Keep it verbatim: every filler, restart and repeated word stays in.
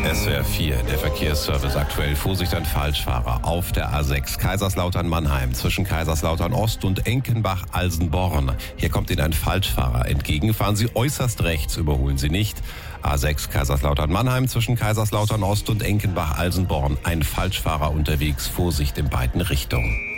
S W R vier, der Verkehrsservice aktuell. Vorsicht an Falschfahrer auf der A sechs Kaiserslautern-Mannheim zwischen Kaiserslautern-Ost und Enkenbach-Alsenborn. Hier kommt Ihnen ein Falschfahrer entgegen. Fahren Sie äußerst rechts, überholen Sie nicht. A sechs Kaiserslautern-Mannheim zwischen Kaiserslautern-Ost und Enkenbach-Alsenborn. Ein Falschfahrer unterwegs. Vorsicht in beiden Richtungen.